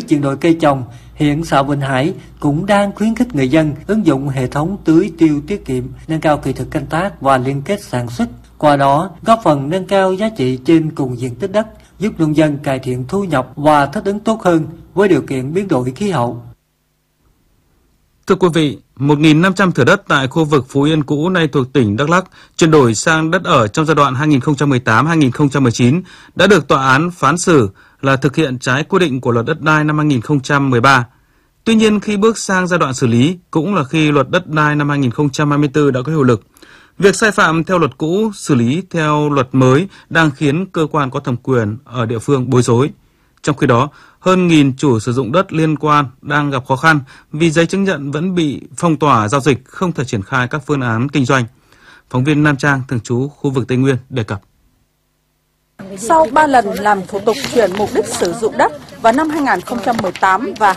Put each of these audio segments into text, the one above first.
chuyển đổi cây trồng, hiện xã Vĩnh Hải cũng đang khuyến khích người dân ứng dụng hệ thống tưới tiêu tiết kiệm, nâng cao kỹ thuật canh tác và liên kết sản xuất. Qua đó, góp phần nâng cao giá trị trên cùng diện tích đất, giúp nông dân cải thiện thu nhập và thích ứng tốt hơn với điều kiện biến đổi khí hậu. Thưa quý vị, 1.500 thửa đất tại khu vực Phú Yên cũ nay thuộc tỉnh Đắk Lắk chuyển đổi sang đất ở trong giai đoạn 2018-2019 đã được tòa án phán xử là thực hiện trái quy định của Luật Đất đai năm 2013. Tuy nhiên, khi bước sang giai đoạn xử lý, cũng là khi Luật Đất đai năm 2024 đã có hiệu lực, việc sai phạm theo luật cũ xử lý theo luật mới đang khiến cơ quan có thẩm quyền ở địa phương bối rối. Trong khi đó, hơn 1.000 chủ sử dụng đất liên quan đang gặp khó khăn vì giấy chứng nhận vẫn bị phong tỏa giao dịch, không thể triển khai các phương án kinh doanh. Phóng viên Nam Trang, thường trú khu vực Tây Nguyên đề cập. Sau 3 lần làm thủ tục chuyển mục đích sử dụng đất vào năm 2018 và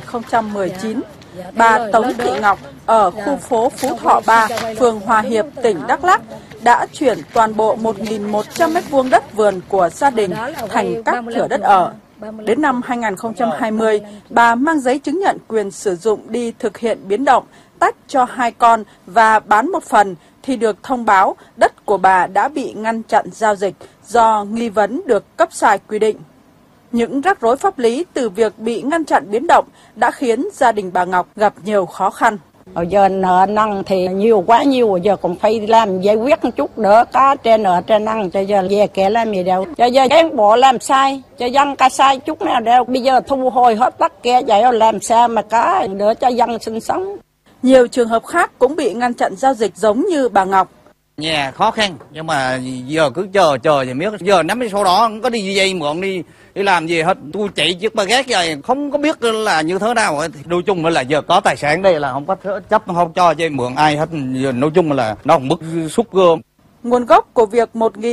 2019, bà Tống Thị Ngọc ở khu phố Phú Thọ 3, phường Hòa Hiệp, tỉnh Đắk Lắk đã chuyển toàn bộ 1.100 m2 đất vườn của gia đình thành các thửa đất ở. Đến năm 2020, bà mang giấy chứng nhận quyền sử dụng đi thực hiện biến động, tách cho 2 con và bán một phần thì được thông báo đất của bà đã bị ngăn chặn giao dịch do nghi vấn được cấp sai quy định. Những rắc rối pháp lý từ việc bị ngăn chặn biến động đã khiến gia đình bà Ngọc gặp nhiều khó khăn. Giờ nợ nần thì nhiều quá nhiều, giờ cũng phải làm giải quyết một chút đỡ có trên nợ trên nần, cho giờ về kể làm gì đâu. Cho giờ cán bộ làm sai, cho dân có sai chút nào đâu. Bây giờ thu hồi hết tất cả vậy làm sao mà có đỡ cho dân sinh sống. Nhiều trường hợp khác cũng bị ngăn chặn giao dịch giống như bà Ngọc. Nhà khó khăn, nhưng mà giờ cứ chờ thì biết. Giờ nắm cái số đó không có đi dây mượn đi làm gì hết. Tôi chạy chiếc ba gác rồi không có biết là như thế nào. Nói chung là giờ có tài sản đây là không có chấp, không cho dây mượn ai hết. Giờ nói chung là nó không bức xúc gơm. Nguồn gốc của việc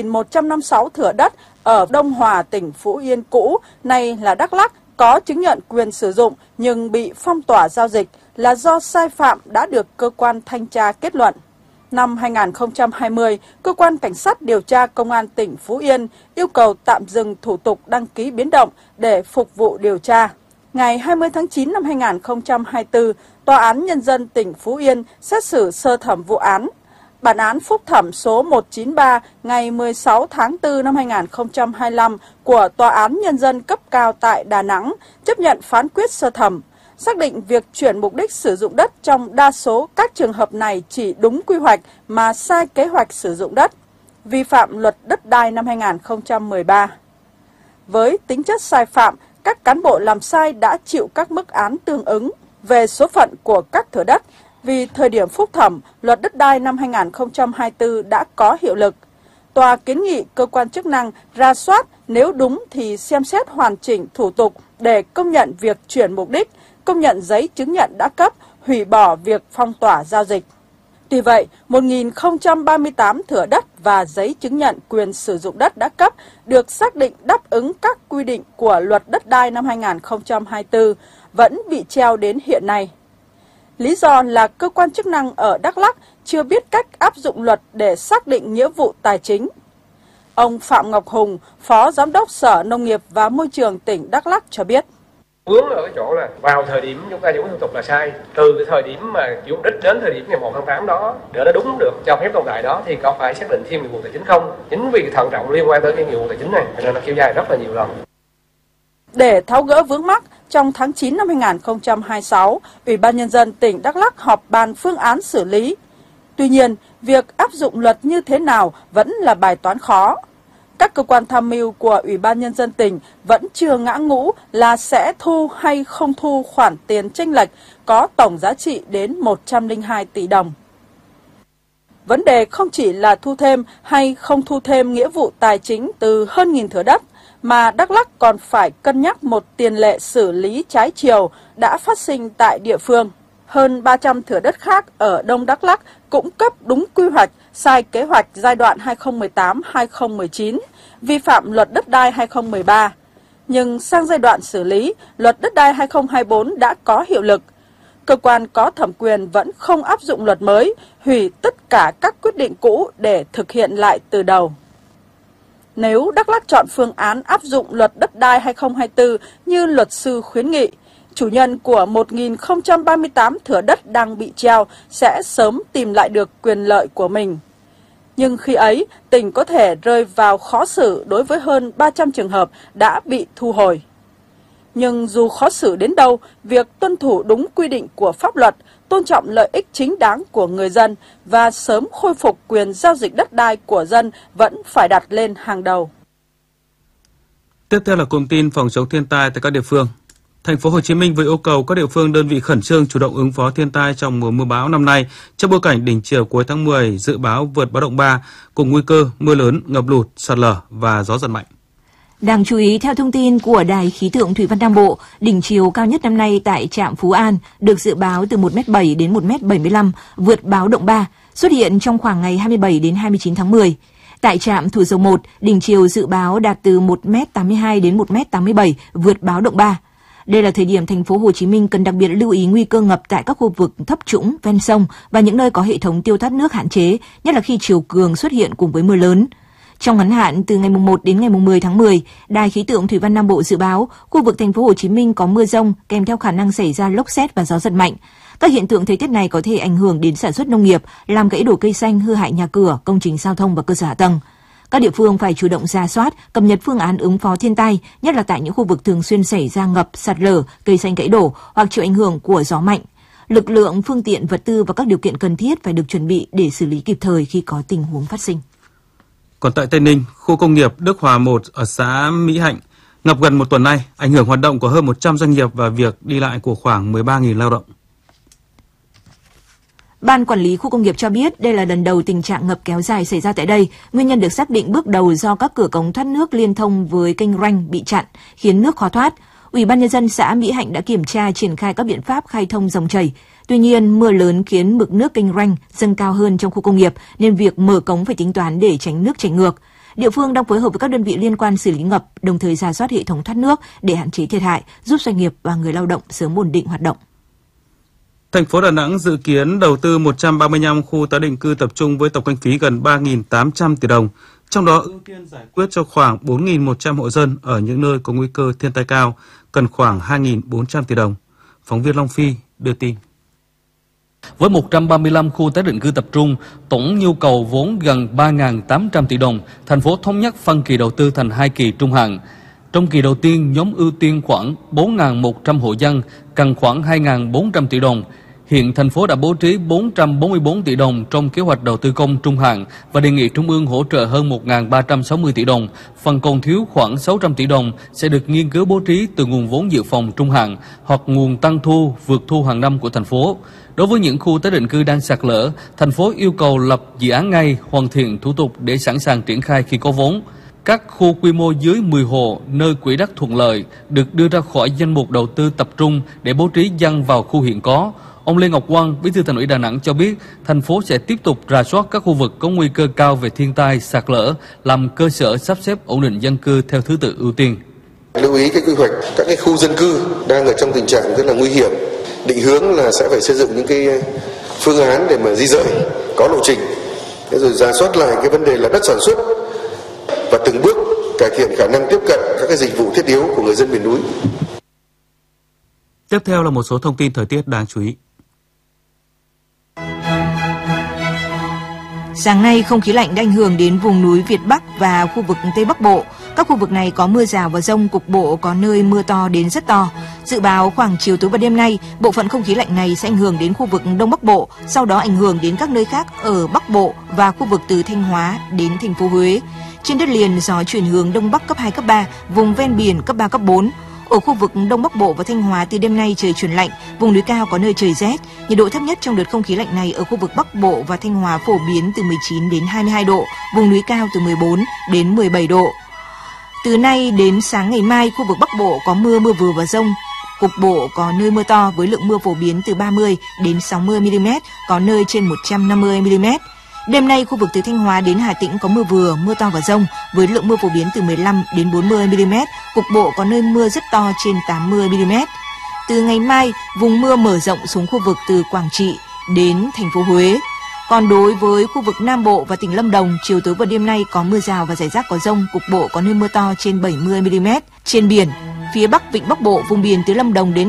1.156 thửa đất ở Đông Hòa, tỉnh Phú Yên cũ, nay là Đắk Lắk, có chứng nhận quyền sử dụng nhưng bị phong tỏa giao dịch là do sai phạm đã được cơ quan thanh tra kết luận. Năm 2020, Cơ quan Cảnh sát điều tra Công an tỉnh Phú Yên yêu cầu tạm dừng thủ tục đăng ký biến động để phục vụ điều tra. Ngày 20 tháng 9 năm 2024, Tòa án Nhân dân tỉnh Phú Yên xét xử sơ thẩm vụ án. Bản án phúc thẩm số 193 ngày 16 tháng 4 năm 2025 của Tòa án Nhân dân cấp cao tại Đà Nẵng chấp nhận phán quyết sơ thẩm, xác định việc chuyển mục đích sử dụng đất trong đa số các trường hợp này chỉ đúng quy hoạch mà sai kế hoạch sử dụng đất, vi phạm Luật Đất đai năm 2013. Với tính chất sai phạm, các cán bộ làm sai đã chịu các mức án tương ứng về số phận của các thửa đất. Vì thời điểm phúc thẩm, Luật Đất đai năm 2024 đã có hiệu lực. Tòa kiến nghị cơ quan chức năng rà soát, nếu đúng thì xem xét hoàn chỉnh thủ tục để công nhận việc chuyển mục đích, công nhận giấy chứng nhận đã cấp, hủy bỏ việc phong tỏa giao dịch. Tuy vậy, 1.038 thửa đất và giấy chứng nhận quyền sử dụng đất đã cấp được xác định đáp ứng các quy định của Luật Đất đai năm 2024 vẫn bị treo đến hiện nay. Lý do là cơ quan chức năng ở Đắk Lắk chưa biết cách áp dụng luật để xác định nghĩa vụ tài chính. Ông Phạm Ngọc Hùng, Phó Giám đốc Sở Nông nghiệp và Môi trường tỉnh Đắk Lắk cho biết. Vướng ở cái chỗ là vào thời điểm chúng ta giải quyết thủ tục là sai, từ cái thời điểm mà chuyển mục đích đến thời điểm ngày 1 tháng 8 đó, để nó đúng được cho phép tồn tại đó thì có phải xác định thêm nghĩa vụ tài chính không? Chính vì thận trọng liên quan tới cái nghĩa vụ tài chính này nên nó kéo dài rất là nhiều lần. Để tháo gỡ vướng mắc, trong tháng 9 năm 2026, Ủy ban Nhân dân tỉnh Đắk Lắk họp bàn phương án xử lý. Tuy nhiên, việc áp dụng luật như thế nào vẫn là bài toán khó. Các cơ quan tham mưu của Ủy ban Nhân dân tỉnh vẫn chưa ngã ngũ là sẽ thu hay không thu khoản tiền chênh lệch có tổng giá trị đến 102 tỷ đồng. Vấn đề không chỉ là thu thêm hay không thu thêm nghĩa vụ tài chính từ hơn 1.000 thửa đất, mà Đắk Lắk còn phải cân nhắc một tiền lệ xử lý trái chiều đã phát sinh tại địa phương. Hơn 300 thửa đất khác ở Đông Đắk Lắk cũng cấp đúng quy hoạch, sai kế hoạch giai đoạn 2018-2019, vi phạm Luật Đất đai 2013. Nhưng sang giai đoạn xử lý, Luật Đất đai 2024 đã có hiệu lực. Cơ quan có thẩm quyền vẫn không áp dụng luật mới, hủy tất cả các quyết định cũ để thực hiện lại từ đầu. Nếu Đắk Lắk chọn phương án áp dụng luật đất đai 2024 như luật sư khuyến nghị, chủ nhân của 1.038 thửa đất đang bị treo sẽ sớm tìm lại được quyền lợi của mình. Nhưng khi ấy, tỉnh có thể rơi vào khó xử đối với hơn 300 trường hợp đã bị thu hồi. Nhưng dù khó xử đến đâu, việc tuân thủ đúng quy định của pháp luật, tôn trọng lợi ích chính đáng của người dân và sớm khôi phục quyền giao dịch đất đai của dân vẫn phải đặt lên hàng đầu. Tiếp theo là cụm tin phòng chống thiên tai tại các địa phương. Thành phố Hồ Chí Minh vừa yêu cầu các địa phương đơn vị khẩn trương chủ động ứng phó thiên tai trong mùa mưa bão năm nay trong bối cảnh đỉnh chiều cuối tháng 10 dự báo vượt báo động 3 cùng nguy cơ mưa lớn, ngập lụt, sạt lở và gió giật mạnh. Đáng chú ý, theo thông tin của Đài Khí tượng Thủy văn Nam Bộ, đỉnh chiều cao nhất năm nay tại trạm Phú An được dự báo từ 1m7 đến 1m75, vượt báo động 3, xuất hiện trong khoảng ngày 27 đến 29 tháng 10. Tại trạm Thủ Dầu Một, đỉnh chiều dự báo đạt từ 1m82 đến 1m87, vượt báo động 3. Đây là thời điểm thành phố Hồ Chí Minh cần đặc biệt lưu ý nguy cơ ngập tại các khu vực thấp trũng, ven sông và những nơi có hệ thống tiêu thoát nước hạn chế, nhất là khi chiều cường xuất hiện cùng với mưa lớn. Trong ngắn hạn từ ngày 1 đến ngày 10 tháng 10, Đài Khí tượng Thủy văn Nam Bộ dự báo khu vực thành phố Hồ Chí Minh có mưa dông kèm theo khả năng xảy ra lốc sét và gió giật mạnh. Các hiện tượng thời tiết này có thể ảnh hưởng đến sản xuất nông nghiệp, làm gãy đổ cây xanh, hư hại nhà cửa, công trình giao thông và cơ sở hạ tầng. Các địa phương phải chủ động rà soát, cập nhật phương án ứng phó thiên tai, nhất là tại những khu vực thường xuyên xảy ra ngập, sạt lở, cây xanh gãy đổ hoặc chịu ảnh hưởng của gió mạnh. Lực lượng, phương tiện, vật tư và các điều kiện cần thiết phải được chuẩn bị để xử lý kịp thời khi có tình huống phát sinh. Còn tại Tây Ninh, khu công nghiệp Đức Hòa 1 ở xã Mỹ Hạnh ngập gần một tuần nay, ảnh hưởng hoạt động của hơn 100 doanh nghiệp và việc đi lại của khoảng 13.000 lao động. Ban quản lý khu công nghiệp cho biết đây là lần đầu tình trạng ngập kéo dài xảy ra tại đây. Nguyên nhân được xác định bước đầu do các cửa cống thoát nước liên thông với kênh ranh bị chặn, khiến nước khó thoát. Ủy ban nhân dân xã Mỹ Hạnh đã kiểm tra triển khai các biện pháp khai thông dòng chảy. Tuy nhiên, mưa lớn khiến mực nước kênh ranh dâng cao hơn trong khu công nghiệp nên việc mở cống phải tính toán để tránh nước chảy ngược. Địa phương đang phối hợp với các đơn vị liên quan xử lý ngập, đồng thời rà soát hệ thống thoát nước để hạn chế thiệt hại, giúp doanh nghiệp và người lao động sớm ổn định hoạt động. Thành phố Đà Nẵng dự kiến đầu tư 135 khu tái định cư tập trung với tổng kinh phí gần 3.800 tỷ đồng, trong đó ưu tiên giải quyết cho khoảng 4.100 hộ dân ở những nơi có nguy cơ thiên tai cao, cần khoảng 2.400 tỷ đồng. Phóng viên Long Phi đưa tin. Với 135 khu tái định cư tập trung, tổng nhu cầu vốn gần 3.800 tỷ đồng, thành phố thống nhất phân kỳ đầu tư thành 2 kỳ trung hạn. Trong kỳ đầu tiên, nhóm ưu tiên khoảng 4.100 hộ dân, cần khoảng 2.400 tỷ đồng. Hiện thành phố đã bố trí 444 tỷ đồng trong kế hoạch đầu tư công trung hạn và đề nghị Trung ương hỗ trợ hơn 1.360 tỷ đồng. Phần còn thiếu khoảng 600 tỷ đồng sẽ được nghiên cứu bố trí từ nguồn vốn dự phòng trung hạn hoặc nguồn tăng thu vượt thu hàng năm của thành phố. Đối với những khu tái định cư đang sạt lở, thành phố yêu cầu lập dự án ngay, hoàn thiện thủ tục để sẵn sàng triển khai khi có vốn. Các khu quy mô dưới 10 hộ nơi quỹ đất thuận lợi được đưa ra khỏi danh mục đầu tư tập trung để bố trí dân vào khu hiện có. Ông Lê Ngọc Quang, Bí thư Thành ủy Đà Nẵng cho biết, thành phố sẽ tiếp tục rà soát các khu vực có nguy cơ cao về thiên tai, sạt lở, làm cơ sở sắp xếp ổn định dân cư theo thứ tự ưu tiên. Lưu ý cái quy hoạch các cái khu dân cư đang ở trong tình trạng rất là nguy hiểm, định hướng là sẽ phải xây dựng những cái phương án để mà di dời có lộ trình, rồi rà soát lại cái vấn đề là đất sản xuất và từng bước cải thiện khả năng tiếp cận các cái dịch vụ thiết yếu của người dân miền núi. Tiếp theo là một số thông tin thời tiết đáng chú ý. Sáng nay, không khí lạnh đã ảnh hưởng đến vùng núi Việt Bắc và khu vực Tây Bắc Bộ. Các khu vực này có mưa rào và dông, cục bộ có nơi mưa to đến rất to. Dự báo khoảng chiều tối và đêm nay, bộ phận không khí lạnh này sẽ ảnh hưởng đến khu vực Đông Bắc Bộ, sau đó ảnh hưởng đến các nơi khác ở Bắc Bộ và khu vực từ Thanh Hóa đến thành phố Huế. Trên đất liền, gió chuyển hướng Đông Bắc cấp 2, cấp 3, vùng ven biển cấp 3, cấp 4. Ở khu vực Đông Bắc Bộ và Thanh Hóa từ đêm nay trời chuyển lạnh, vùng núi cao có nơi trời rét. Nhiệt độ thấp nhất trong đợt không khí lạnh này ở khu vực Bắc Bộ và Thanh Hóa phổ biến từ 19 đến 22 độ, vùng núi cao từ 14 đến 17 độ. Từ nay đến sáng ngày mai, khu vực Bắc Bộ có mưa vừa và dông. Cục bộ có nơi mưa to với lượng mưa phổ biến từ 30 đến 60 mm, có nơi trên 150 mm. Đêm nay, khu vực từ Thanh Hóa đến Hà Tĩnh có mưa vừa, mưa to và dông với lượng mưa phổ biến từ 15 đến 40 mm, cục bộ có nơi mưa rất to trên 80 mm. Từ ngày mai, vùng mưa mở rộng xuống khu vực từ Quảng Trị đến thành phố Huế. Còn đối với khu vực Nam Bộ và tỉnh Lâm Đồng, chiều tối và đêm nay có mưa rào và rải rác có dông, cục bộ có nơi mưa to trên 70 mm. Trên biển, phía Bắc Vịnh Bắc Bộ, vùng biển từ Lâm Đồng đến